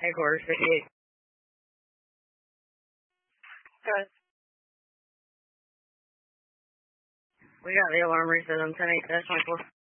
Headquarters 58. Good. We got the alarm reset on 10-8-24.